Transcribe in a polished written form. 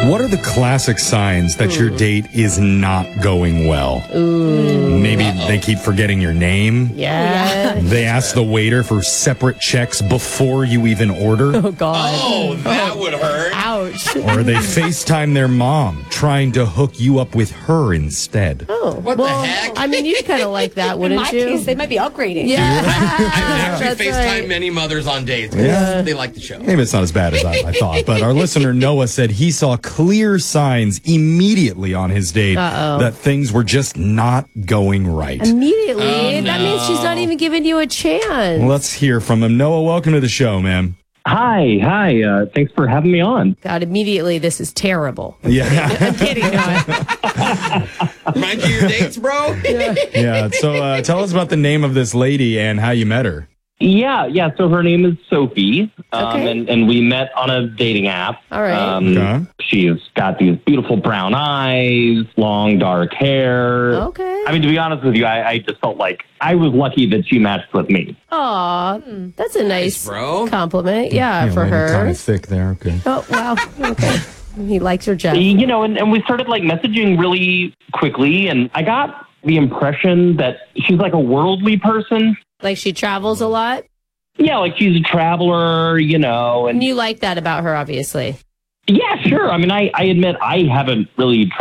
What are the classic signs that your date is not going well? Maybe they keep forgetting your name. Yeah. They ask the waiter for separate checks before you even order. Oh, God. Oh, that would hurt. Ouch. Or they FaceTime their mom, trying to hook you up with her instead. Oh, What the heck? I mean, you'd kind of like that, In wouldn't my you? case, they might be upgrading. Yeah. I've actually That's FaceTimed right. many mothers on dates because Yeah. they like the show. Maybe it's not as bad as I thought, but our listener Noah said he saw clear signs immediately on his date that things were just not going right. Immediately. Oh, That means she's not even giving you a chance. Let's hear from him. Noah, welcome to the show, man. Hi. Thanks for having me on. God, immediately, this is terrible. Yeah. I'm kidding. Noah. Remind you of your dates, bro? Yeah. So tell us about the name of this lady and how you met her. Yeah. So her name is Sophie, Okay. and we met on a dating app. All right. Okay. She's got these beautiful brown eyes, long dark hair. Okay. I mean, to be honest with you, I just felt like I was lucky that she matched with me. Aw, that's a nice bro. compliment. Yeah, for her. Kind of thick there. Okay. Oh, wow. Okay. He likes her, Jeff. You know, and we started like messaging really quickly, and I got the impression that she's like a worldly person. Like she travels a lot. Yeah, like she's a traveler, you know, And and you like that about her, obviously. yeah, sure. I mean, I admit I haven't really